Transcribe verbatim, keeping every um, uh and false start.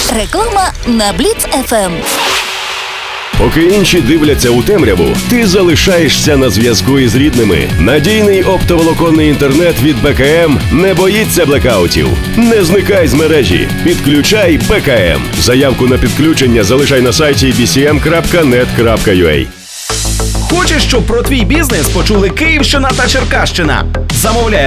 Реклама на Бліц еф ем. Поки інші дивляться у темряву, ти залишаєшся на зв'язку із рідними. Надійний оптоволоконний інтернет від Бе Ка Ем не боїться блекаутів. Не зникай з мережі. Підключай Бе Ка Ем. Заявку на підключення залишай на сайті бі сі ем крапка нет крапка ю а. Хочеш, щоб про твій бізнес почули Київщина та Черкащина? Замовляй